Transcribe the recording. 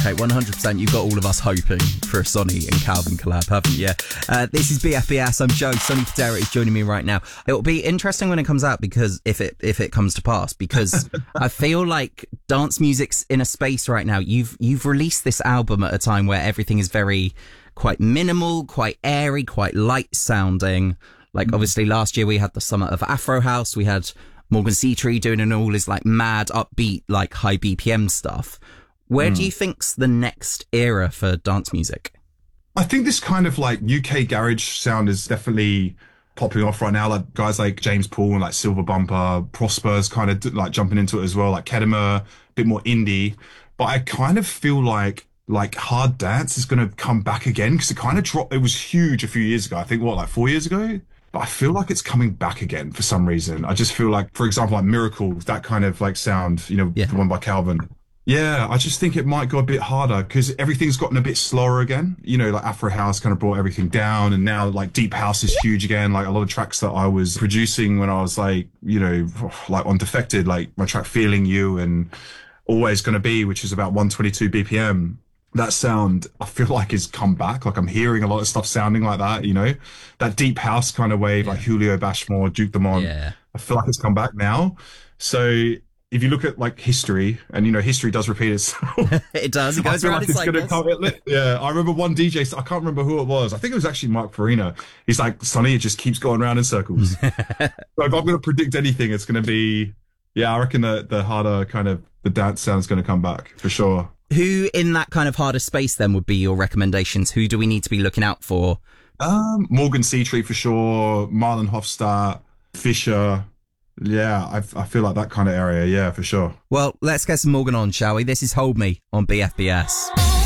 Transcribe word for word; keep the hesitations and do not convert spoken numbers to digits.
Okay, one hundred percent. You've got all of us hoping for a Sonny and Calvin collab, haven't you? Uh, this is B F B S. I'm Joe. Sonny Fodera is joining me right now. It'll be interesting when it comes out, because if it if it comes to pass, because I feel like dance music's in a space right now. You've you've released this album at a time where everything is very quite minimal, quite airy, quite light sounding. Like, obviously last year we had the summer of Afro House. We had Morgan Seatree doing an all his like mad, upbeat, like high B P M stuff. Where mm. do you think's the next era for dance music? I think this kind of like U K garage sound is definitely popping off right now. Like guys like James Paul and like Silver Bumper, Prosper's kind of like jumping into it as well. Like Kedema, a bit more indie. But I kind of feel like like hard dance is going to come back again, because it kind of dropped. It was huge a few years ago. I think what, like four years ago? But I feel like it's coming back again for some reason. I just feel like, for example, like Miracle, that kind of like sound, you know, yeah. the one by Calvin. Yeah, I just think it might go a bit harder because everything's gotten a bit slower again. You know, like Afro House kind of brought everything down, and now like Deep House is huge again. Like a lot of tracks that I was producing when I was like, you know, like on Defected, like my track Feeling You and Always Gonna Be, which is about one twenty-two B P M. That sound, I feel like, has come back. Like I'm hearing a lot of stuff sounding like that, you know, that Deep House kind of wave, yeah. like Julio Bashmore, Duke Dumont. Yeah. I feel like it's come back now. So if you look at like history, and you know, history does repeat itself. It does. It goes around. Like it's gonna come, it, yeah, I remember one D J. I can't remember who it was. I think it was actually Mark Farina. He's like, Sonny, it just keeps going around in circles. So if I'm going to predict anything, it's going to be, yeah, I reckon the the harder kind of the dance sound is going to come back for sure. Who in that kind of harder space then would be your recommendations? Who do we need to be looking out for? Um, Morgan Seatree for sure. Marlon Hofstadt, Fisher. Yeah, I, I feel like that kind of area. Yeah, for sure. Well, let's get some Morgan on, shall we? This is Hold Me on B F B S.